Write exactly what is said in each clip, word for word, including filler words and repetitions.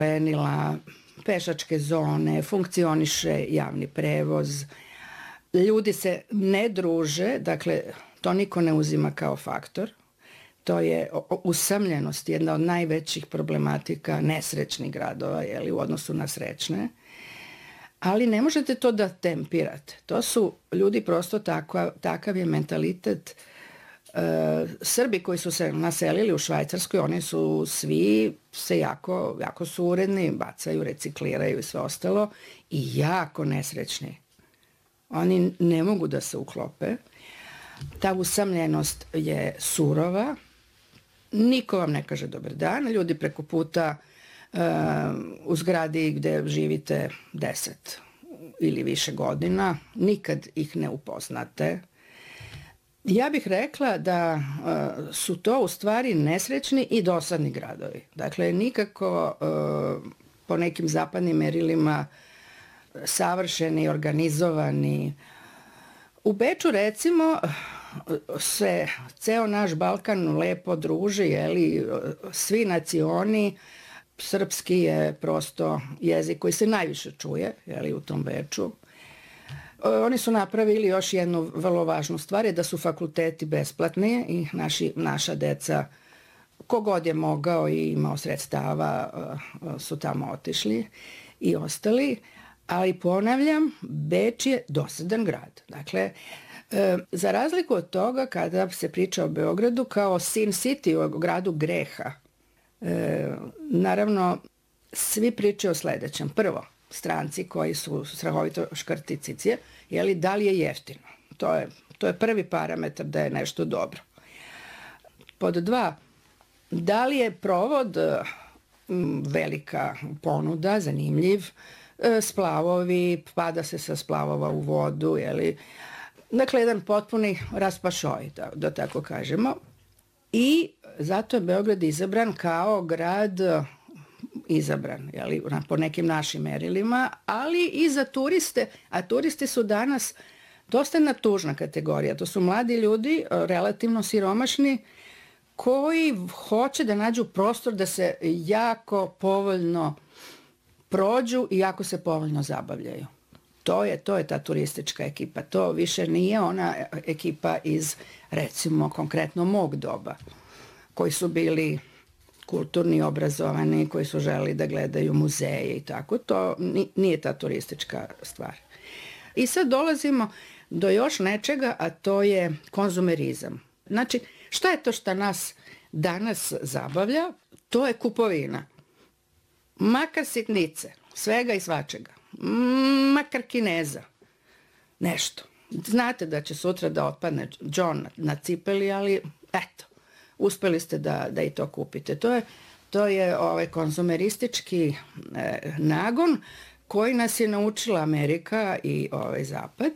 penila, pešačke zone, funkcioniše javni prevoz, ljudi se ne druže, dakle, to niko ne uzima kao faktor. To je usamljenost, jedna od najvećih problematika nesrećnih gradova, jeli, u odnosu na srećne. Ali ne možete to da tempirate. To su ljudi prosto takav, takav je mentalitet. E, Srbi koji su se naselili u Švajcarskoj, oni su svi se jako, jako su uredni, bacaju, recikliraju i sve ostalo i jako nesrećni. Oni ne mogu da se uklope. Ta usamljenost je surova. Niko vam ne kaže dobar dan. Ljudi preko puta uh, u zgradi gde živite deset ili više godina, nikad ih ne upoznate. Ja bih rekla da uh, su to u stvari nesrećni i dosadni gradovi. Dakle, nikako uh, po nekim zapadnim merilima savršeni, organizovani. U Beču, recimo, se ceo naš Balkan lepo druži, jeli, svi nacioni, srpski je prosto jezik koji se najviše čuje, jeli, u tom Beču. Oni su napravili još jednu vrlo važnu stvar, je da su fakulteti besplatni i naši, naša deca, kogod je mogao i imao sredstava, su tamo otišli i ostali. Ali ponavljam, Beč je dosadan grad. Dakle, e, za razliku od toga kada se priča o Beogradu kao Sin City, o gradu greha, e, naravno, svi pričaju o sledećem. Prvo, stranci koji su strahovito škrti cicije, jeli, da li je jeftino? To je, to je prvi parametar da je nešto dobro. Pod dva, da li je provod m, velika ponuda, zanimljiv, splavovi, pada se sa splavova u vodu, jeli. Dakle, jedan potpuni raspašoj, da, da tako kažemo. I zato je Beograd izabran kao grad izabran, jeli, po nekim našim merilima, ali i za turiste, a turisti su danas dosta jedna tužna kategorija. To su mladi ljudi, relativno siromašni, koji hoće da nađu prostor da se jako povoljno prođu i jako se povoljno zabavljaju. To je, to je ta turistička ekipa. To više nije ona ekipa iz, recimo, konkretno mog doba, koji su bili kulturni, obrazovani, koji su želi da gledaju muzeje i tako. To nije ta turistička stvar. I sad dolazimo do još nečega, a to je konzumerizam. Znači, šta je to što nas danas zabavlja? To je kupovina. Makar sitnice, svega i svačega, makar Kineza, nešto. Znate da će sutra da otpadne John na cipeli, ali eto, uspeli ste da, da i to kupite. To je, to je ovaj konzumeristički e, nagon koji nas je naučila Amerika i ovaj Zapad.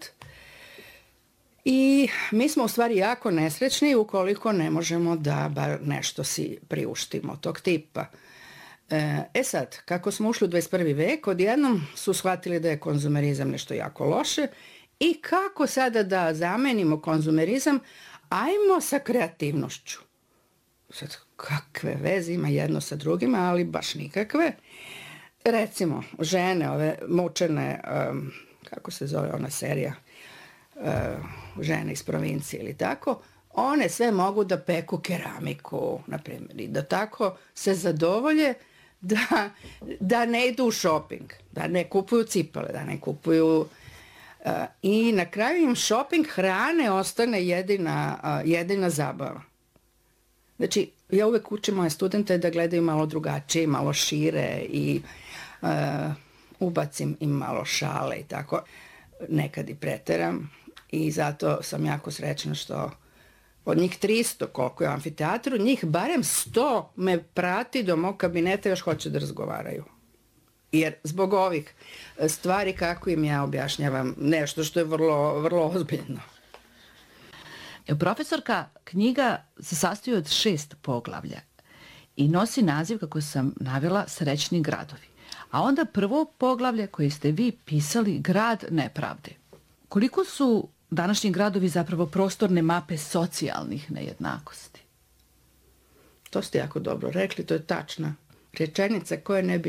I mi smo u stvari jako nesrećni ukoliko ne možemo da bar nešto si priuštimo tog tipa. E sad, kako smo ušli u dvadeset prvi vek, odjednom su shvatili da je konzumerizam nešto jako loše i kako sada da zamenimo konzumerizam, ajmo sa kreativnošću. Sad, kakve veze ima jedno sa drugima, ali baš nikakve. Recimo, žene, ove mučene, um, kako se zove ona serija, uh, žene iz provincije ili tako, one sve mogu da peku keramiku, na primjer, i da tako se zadovolje da, da ne idu u shopping, da ne kupuju cipele, da ne kupuju... Uh, I na kraju im shopping hrane ostane jedina, uh, jedina zabava. Znači, ja uvek učim moje studente da gledaju malo drugačije, malo šire i uh, ubacim im malo šale i tako. Nekad i preteram i zato sam jako srećna što od njih tristo, koliko je u amfiteatru, njih barem sto me prati do mog kabineta i još hoće da razgovaraju. Jer zbog ovih stvari kako im ja objašnjavam nešto što je vrlo, vrlo ozbiljno. Profesorka, knjiga se sastoji od šest poglavlja i nosi naziv, kako sam navela, Srećni gradovi. A onda prvo poglavlje koje ste vi pisali, Grad nepravde. Koliko su današnji gradovi zapravo prostorne mape socijalnih nejednakosti? To ste jako dobro rekli, to je tačna rečenica koja ne bi